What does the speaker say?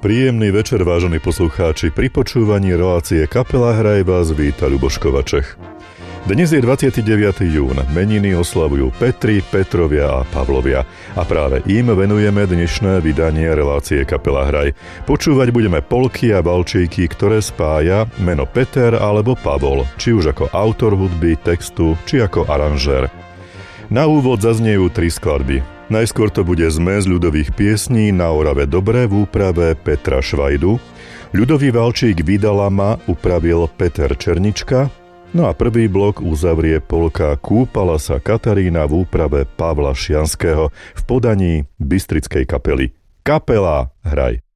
Príjemný večer, vážení poslucháči. Pri počúvaní relácie Kapela Hraj vás víta Ľuboš Kovačech. Dnes je 29. jún. Meniny oslavujú Petri, Petrovia a Pavlovia. A práve im venujeme dnešné vydanie relácie Kapela Hraj. Počúvať budeme polky a valčíky, ktoré spája meno Peter alebo Pavol, či už ako autor hudby, textu, či ako aranžér. Na úvod zaznejú 3 skladby. Najskôr to bude zmes ľudových piesní Na Orave dobre v úprave Petra Švajdu. Ľudový valčík Vydala ma upravil Peter Černička. No a prvý blok uzavrie polka Kúpala sa Katarína v úprave Pavla Šianského v podaní bystrickej kapely. Kapela Hraj.